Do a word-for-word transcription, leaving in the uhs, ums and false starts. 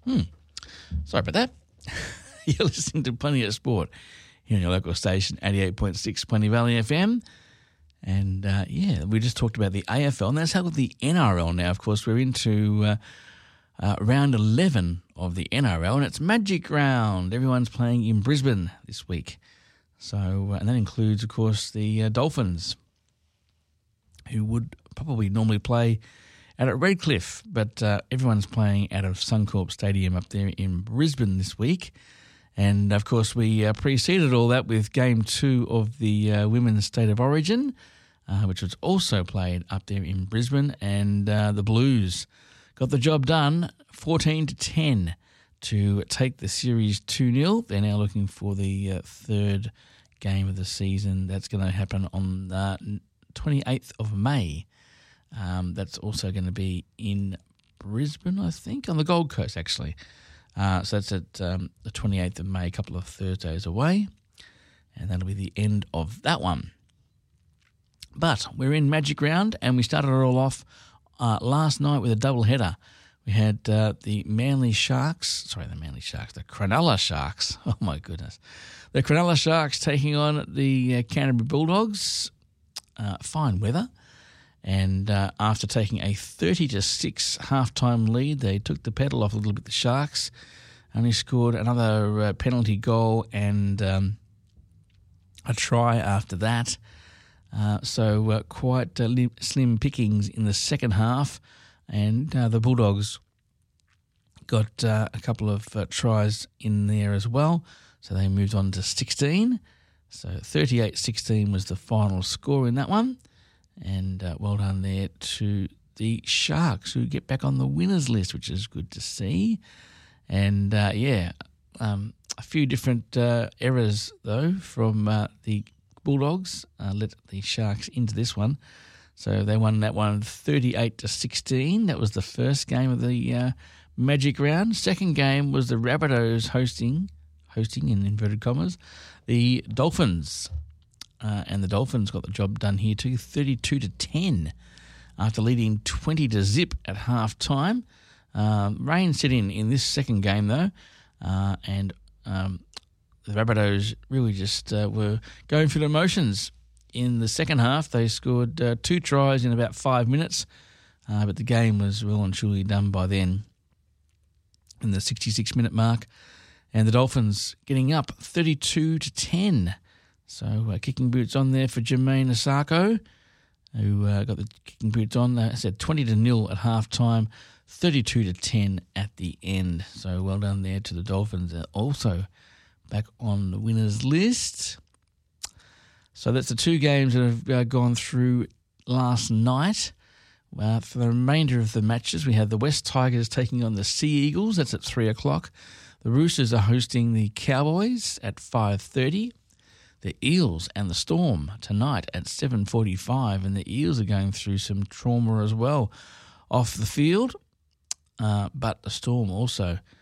Hmm. Sorry about that. You're listening to Plenty of Sport here on your local station, eighty-eight point six Plenty Valley F M. And, uh, yeah, we just talked about the A F L, and that's how with the N R L now. Of course, we're into uh, uh, round eleven of the N R L, and it's Magic Round. Everyone's playing in Brisbane this week. So, uh, and that includes, of course, the uh, Dolphins, who would probably normally play out at Redcliffe, but uh, everyone's playing out of Suncorp Stadium up there in Brisbane this week. And, of course, we uh, preceded all that with Game two of the uh, Women's State of Origin, uh, which was also played up there in Brisbane. And uh, the Blues got the job done, fourteen to ten, to take the series two nil. They're now looking for the uh, third game of the season. That's going to happen on the twenty-eighth of May. Um, that's also going to be in Brisbane, I think, on the Gold Coast, actually. Uh, so that's at um, the twenty-eighth of May, a couple of Thursdays away, and that'll be the end of that one. But we're in Magic Round, and we started it all off uh, last night with a double header. We had uh, the Manly Sharks, sorry, the Manly Sharks, the Cronulla Sharks. Oh, my goodness. The Cronulla Sharks taking on the uh, Canterbury Bulldogs. Uh, fine weather. And uh, after taking a thirty to six halftime lead, they took the pedal off a little bit, the Sharks. Only scored another uh, penalty goal and um, a try after that. Uh, so uh, quite uh, li- slim pickings in the second half. And uh, the Bulldogs got uh, a couple of uh, tries in there as well. So they moved on to sixteen. So thirty-eight sixteen was the final score in that one. And uh, well done there to the Sharks, who get back on the winners list, which is good to see. And, uh, yeah, um, a few different uh, errors, though, from uh, the Bulldogs uh, let the Sharks into this one. So they won that one thirty-eight to sixteen. That was the first game of the uh, Magic Round. Second game was the Rabbitohs hosting, hosting in inverted commas, the Dolphins. Uh, and the Dolphins got the job done here too, thirty-two to ten, after leading twenty to zip at half time. Um, rain set in in this second game though, uh, and um, the Rabbitohs really just uh, were going through the motions. In the second half, they scored uh, two tries in about five minutes, uh, but the game was well and truly done by then in the sixty-six minute mark, and the Dolphins getting up thirty-two to ten. So uh, kicking boots on there for Jermaine Asako, who uh, got the kicking boots on. Uh, I said twenty to nil at half time, thirty-two to ten at the end. So well done there to the Dolphins. Uh, also back on the winners list. So that's the two games that have uh, gone through last night. Uh, for the remainder of the matches, we have the West Tigers taking on the Sea Eagles. That's at three o'clock. The Roosters are hosting the Cowboys at five thirty. The Eels and the Storm tonight at seven forty-five, and the Eels are going through some trauma as well off the field. Uh, but the Storm also